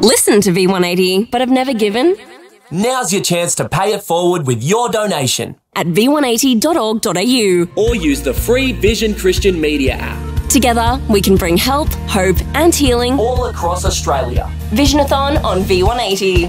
Listen to V180, but have never given? Now's your chance to pay it forward with your donation At v180.org.au. or use the free Vision Christian Media app. Together, we can bring help, hope and healing All across Australia. Visionathon on V180.